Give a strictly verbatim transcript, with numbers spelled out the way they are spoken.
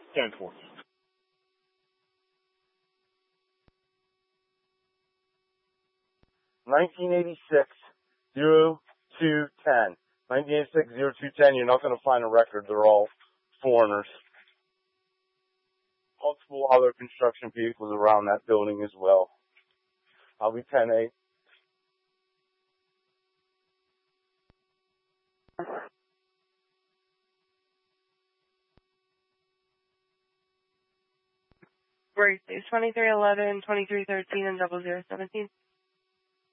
ten four. nineteen eighty-six, zero two ten. nineteen eighty-six, zero two ten, you're not going to find a record. They're all foreigners. Multiple other construction vehicles around that building as well. I'll be ten eight. Great. It's twenty-three eleven, twenty-three thirteen, and double zero seventeen.